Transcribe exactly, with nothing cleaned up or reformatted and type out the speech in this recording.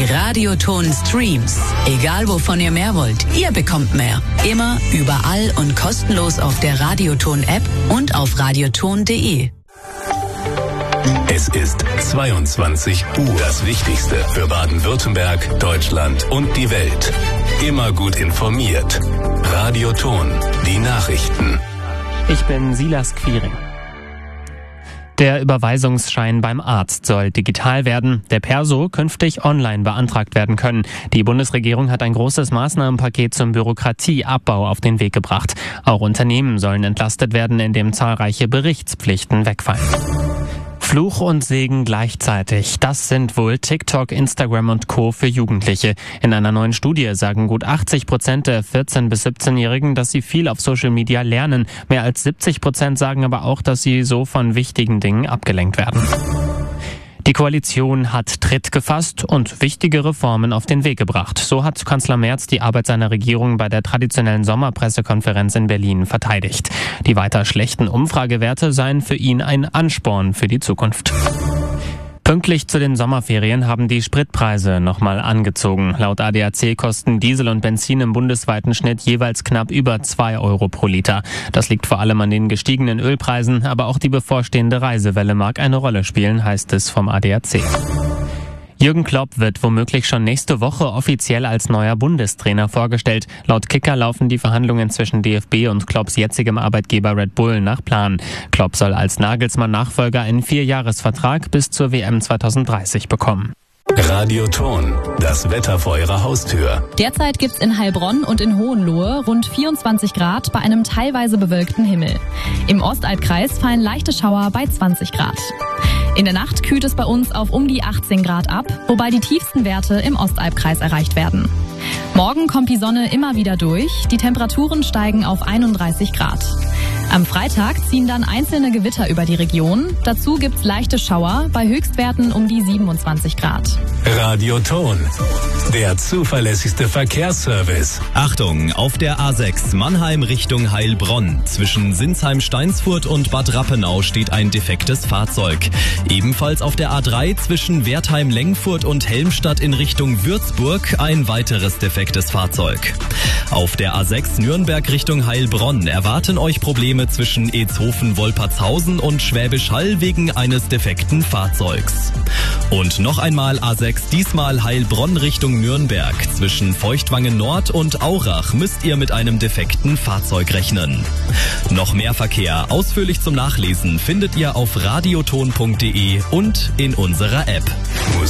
Die Radioton-Streams. Egal wovon ihr mehr wollt, ihr bekommt mehr. Immer, überall und kostenlos auf der Radioton-App und auf radioton punkt de. Es ist zweiundzwanzig Uhr. Das Wichtigste für Baden-Württemberg, Deutschland und die Welt. Immer gut informiert. Radioton, die Nachrichten. Ich bin Silas Quiring. Der Überweisungsschein beim Arzt soll digital werden, der Perso künftig online beantragt werden können. Die Bundesregierung hat ein großes Maßnahmenpaket zum Bürokratieabbau auf den Weg gebracht. Auch Unternehmen sollen entlastet werden, indem zahlreiche Berichtspflichten wegfallen. Fluch und Segen gleichzeitig. Das sind wohl TikTok, Instagram und Co. für Jugendliche. In einer neuen Studie sagen gut achtzig Prozent der vierzehn- bis siebzehnjährigen, dass sie viel auf Social Media lernen. Mehr als siebzig Prozent sagen aber auch, dass sie so von wichtigen Dingen abgelenkt werden. Die Koalition hat Tritt gefasst und wichtige Reformen auf den Weg gebracht. So hat Kanzler Merz die Arbeit seiner Regierung bei der traditionellen Sommerpressekonferenz in Berlin verteidigt. Die weiter schlechten Umfragewerte seien für ihn ein Ansporn für die Zukunft. Pünktlich zu den Sommerferien haben die Spritpreise nochmal angezogen. Laut A D A C kosten Diesel und Benzin im bundesweiten Schnitt jeweils knapp über zwei Euro pro Liter. Das liegt vor allem an den gestiegenen Ölpreisen, aber auch die bevorstehende Reisewelle mag eine Rolle spielen, heißt es vom A D A C. Jürgen Klopp wird womöglich schon nächste Woche offiziell als neuer Bundestrainer vorgestellt. Laut Kicker laufen die Verhandlungen zwischen D F B und Klopps jetzigem Arbeitgeber Red Bull nach Plan. Klopp soll als Nagelsmann-Nachfolger einen Vierjahresvertrag bis zur W M zweitausenddreißig bekommen. Radioton, das Wetter vor Ihrer Haustür. Derzeit gibt's in Heilbronn und in Hohenlohe rund vierundzwanzig Grad bei einem teilweise bewölkten Himmel. Im Ostalbkreis fallen leichte Schauer bei zwanzig Grad. In der Nacht kühlt es bei uns auf um die achtzehn Grad ab, wobei die tiefsten Werte im Ostalbkreis erreicht werden. Morgen kommt die Sonne immer wieder durch, die Temperaturen steigen auf einunddreißig Grad. Am Freitag ziehen dann einzelne Gewitter über die Region. Dazu gibt's leichte Schauer bei Höchstwerten um die siebenundzwanzig Grad. Radioton, der zuverlässigste Verkehrsservice. Achtung, auf der A sechs Mannheim Richtung Heilbronn. Zwischen Sinsheim-Steinsfurt und Bad Rappenau steht ein defektes Fahrzeug. Ebenfalls auf der A drei zwischen Wertheim-Lengfurt und Helmstadt in Richtung Würzburg ein weiteres defektes Fahrzeug. Auf der A sechs Nürnberg Richtung Heilbronn erwarten euch Probleme zwischen Edshofen-Wolpertshausen und Schwäbisch Hall wegen eines defekten Fahrzeugs. Und noch einmal A sechs, diesmal Heilbronn Richtung Nürnberg. Zwischen Feuchtwangen Nord und Aurach müsst ihr mit einem defekten Fahrzeug rechnen. Noch mehr Verkehr ausführlich zum Nachlesen findet ihr auf radioton punkt de und in unserer App.